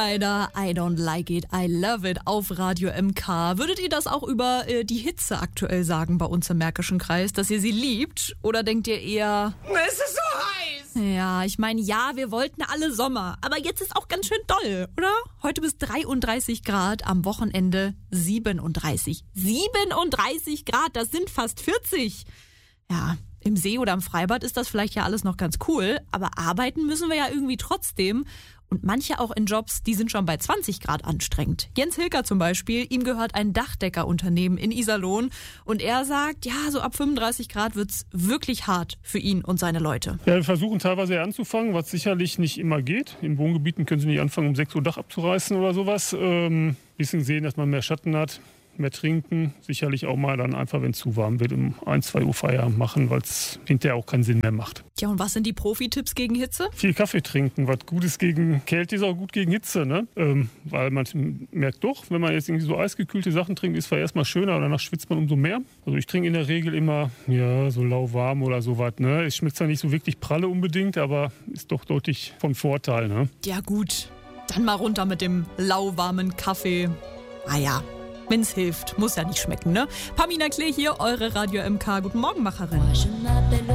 Rider, I don't like it, I love it auf Radio MK. Würdet ihr das auch über die Hitze aktuell sagen bei uns im Märkischen Kreis, dass ihr sie liebt? Oder denkt ihr eher, es ist so heiß? Ja, ich meine, ja, wir wollten alle Sommer, aber jetzt ist auch ganz schön doll, oder? Heute bis 33 Grad, am Wochenende 37. 37 Grad, das sind fast 40. Ja, im See oder im Freibad ist das vielleicht ja alles noch ganz cool, aber arbeiten müssen wir ja irgendwie trotzdem. Und manche auch in Jobs, die sind schon bei 20 Grad anstrengend. Jens Hilker zum Beispiel, ihm gehört ein Dachdeckerunternehmen in Iserlohn. Und er sagt, ja, so ab 35 Grad wird's wirklich hart für ihn und seine Leute. Ja, wir versuchen teilweise eher anzufangen, was sicherlich nicht immer geht. In Wohngebieten können Sie nicht anfangen, um 6 Uhr Dach abzureißen oder sowas. Bisschen sehen, dass man mehr Schatten hat. Mehr trinken, sicherlich auch mal dann einfach, wenn es zu warm wird, um 1, 2 Uhr Feierabend machen, weil es hinterher auch keinen Sinn mehr macht. Ja, und was sind die Profi-Tipps gegen Hitze? Viel Kaffee trinken, was gut ist gegen Kälte, ist auch gut gegen Hitze, ne? Weil man merkt doch, wenn man jetzt irgendwie so eisgekühlte Sachen trinkt, ist zwar erstmal schöner, aber danach schwitzt man umso mehr. Also ich trinke in der Regel immer, ja, so lauwarm oder sowas, ne? Es schmeckt zwar nicht so wirklich pralle unbedingt, aber ist doch deutlich von Vorteil, ne? Ja gut, dann mal runter mit dem lauwarmen Kaffee. Ah ja. Wenn's hilft, muss ja nicht schmecken, ne? Pamina Klee hier, eure Radio MK Guten Morgen Macherin.